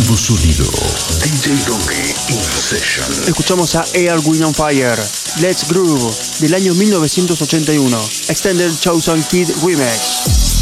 nuevo sonido. DJ Domi in Session. Escuchamos a Air, Wind and Fire, Let's Groove, del año 1981, Extended Chosen Kid Remix.